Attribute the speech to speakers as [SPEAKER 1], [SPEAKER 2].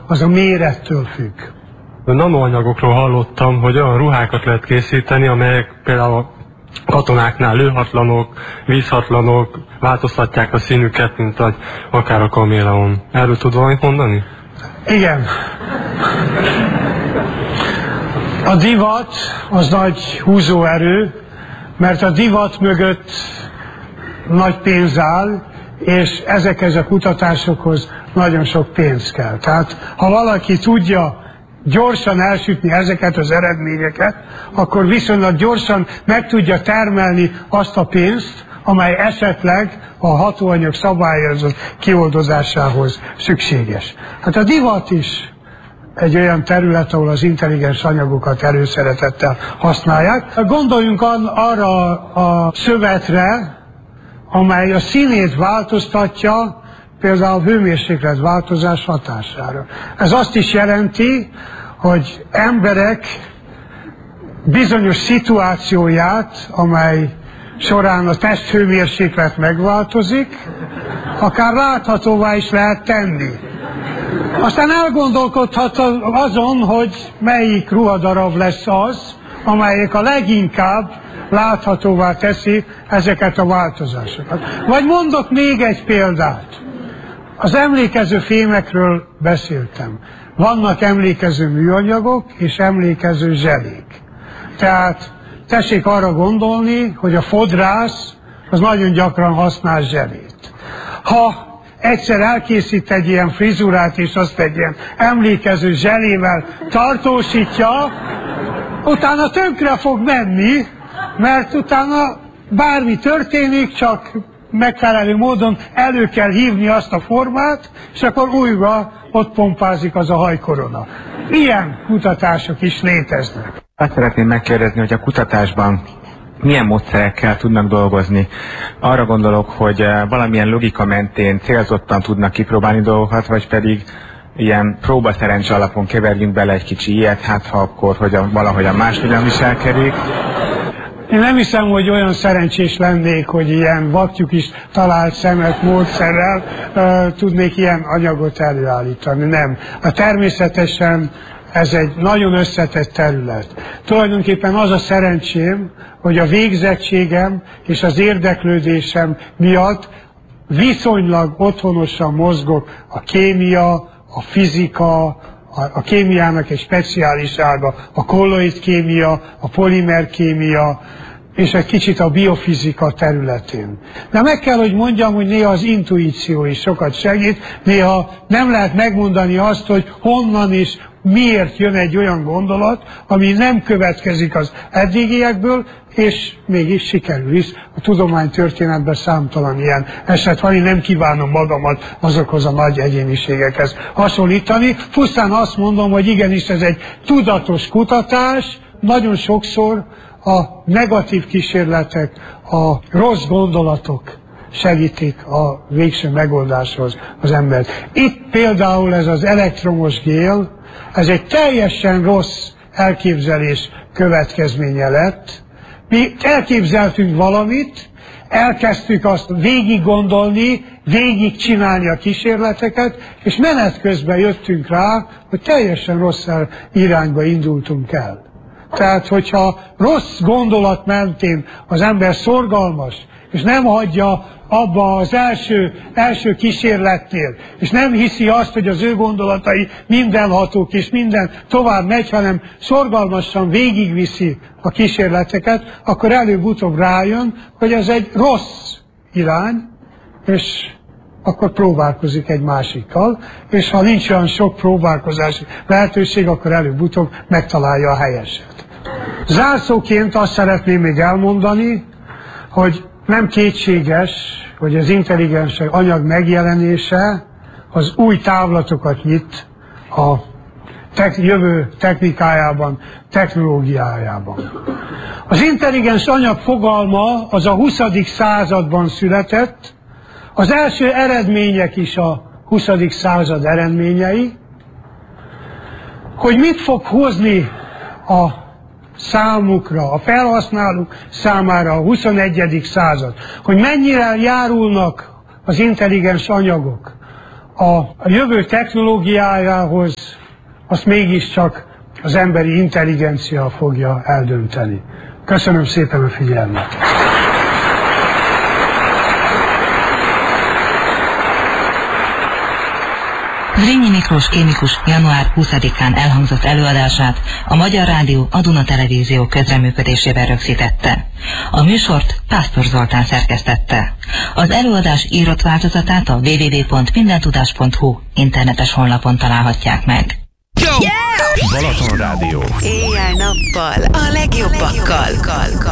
[SPEAKER 1] az a mérettől függ.
[SPEAKER 2] A nanoanyagokról hallottam, hogy olyan ruhákat lehet készíteni, amelyek például a katonáknál lőhatlanok, vízhatlanok, változtatják a színüket, mint akár a kaméleon. Erről tud valamit mondani?
[SPEAKER 1] Igen. A divat az nagy húzóerő, mert a divat mögött nagy pénz áll, és ezekhez a kutatásokhoz nagyon sok pénz kell. Tehát ha valaki tudja gyorsan elsütni ezeket az eredményeket, akkor viszonylag gyorsan meg tudja termelni azt a pénzt, amely esetleg a hatóanyag szabályozott kioldozásához szükséges. Hát a divat is egy olyan terület, ahol az intelligens anyagokat előszeretettel használják. Gondoljunk arra a szövetre, amely a színét változtatja, például a hőmérséklet változás hatására. Ez azt is jelenti, hogy emberek bizonyos szituációját, amely során a testhőmérséklet megváltozik, akár láthatóvá is lehet tenni. Aztán elgondolkodhat azon, hogy melyik ruhadarab lesz az, amelyik a leginkább láthatóvá teszi ezeket a változásokat. Vagy mondok még egy példát. Az emlékező fémekről beszéltem. Vannak emlékező műanyagok és emlékező zselék. Tehát tessék arra gondolni, hogy a fodrász az nagyon gyakran használ zselét. Ha egyszer elkészít egy ilyen frizurát, és azt egy ilyen emlékező zselével tartósítja, utána tönkre fog menni, mert utána bármi történik, csak megfelelő módon elő kell hívni azt a formát, és akkor újra ott pompázik az a hajkorona. Ilyen kutatások is léteznek.
[SPEAKER 3] Azt szeretném megkérdezni, hogy a kutatásban milyen módszerekkel tudnak dolgozni. Arra gondolok, hogy valamilyen logika mentén célzottan tudnak kipróbálni dolgokat, vagy pedig ilyen próbaszerencs alapon keverjünk bele egy kicsi ilyet, hát ha akkor valahogyan máshogyan viselkedik.
[SPEAKER 1] Én nem hiszem, hogy olyan szerencsés lennék, hogy ilyen vakjuk is talált szemet módszerrel tudnék ilyen anyagot előállítani. Nem. Természetesen ez egy nagyon összetett terület. Tulajdonképpen az a szerencsém, hogy a végzettségem és az érdeklődésem miatt viszonylag otthonosan mozgok a kémia, a fizika, a kémiának egy speciális ága, a kolloid kémia, a polimerkémia, és egy kicsit a biofizika területén. De meg kell, hogy mondjam, hogy néha az intuíció is sokat segít, néha nem lehet megmondani azt, hogy honnan és miért jön egy olyan gondolat, ami nem következik az eddigiekből, és mégis sikerül is. A tudománytörténetben számtalan ilyen eset van, én nem kívánom magamat azokhoz a nagy egyéniségekhez hasonlítani. Pusztán azt mondom, hogy igenis ez egy tudatos kutatás, nagyon sokszor a negatív kísérletek, a rossz gondolatok segítik a végső megoldáshoz az embert. Itt például ez az elektromos gél, ez egy teljesen rossz elképzelés következménye lett. Mi elképzeltünk valamit, elkezdtük azt végig gondolni, végig csinálni a kísérleteket, és menet közben jöttünk rá, hogy teljesen rossz irányba indultunk el. Tehát, hogyha rossz gondolat mentén az ember szorgalmas, és nem hagyja abba az első kísérletnél, és nem hiszi azt, hogy az ő gondolatai mindenhatók, és minden tovább megy, hanem szorgalmasan végigviszi a kísérleteket, akkor előbb-utóbb rájön, hogy ez egy rossz irány, és akkor próbálkozik egy másikkal, és ha nincs olyan sok próbálkozási lehetőség, akkor előbb-utóbb megtalálja a helyeset. Zárszóként azt szeretném még elmondani, hogy nem kétséges, hogy az intelligens anyag megjelenése az új távlatokat nyit a jövő technikájában, technológiájában. Az intelligens anyag fogalma az a 20. században született, az első eredmények is a 20. század eredményei, hogy mit fog hozni a számukra, a felhasználók számára a 21. század, hogy mennyire járulnak az intelligens anyagok a jövő technológiájához azt mégiscsak az emberi intelligencia fogja eldönteni. Köszönöm szépen a figyelmet!
[SPEAKER 4] Zrínyi Miklós kémikus január 20-án elhangzott előadását a Magyar Rádió a Duna Televízió közreműködésével rögzítette. A műsort Pásztor Zoltán szerkesztette. Az előadás írott változatát a www.mindentudás.hu internetes honlapon találhatják meg.
[SPEAKER 5] Balaton Rádió.
[SPEAKER 6] Éjjel-nappal a legjobbakkal.